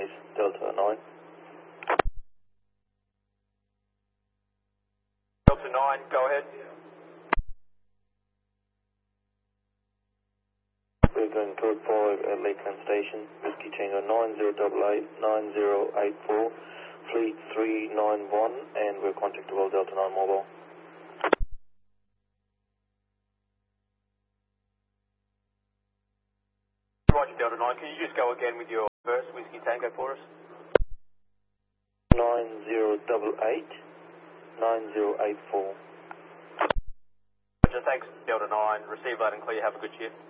please. Delta 9. Delta 9, go ahead. We're going code 5 at Lakeland Station, Whiskey Tango 9088 9084, Fleet 391, and we're contactable Delta 9 mobile. Roger, Delta 9. Can you just go again with your first Whiskey Tango for us? 9088 9084. Roger, thanks, Delta 9. Receive loud and clear. Have a good shift.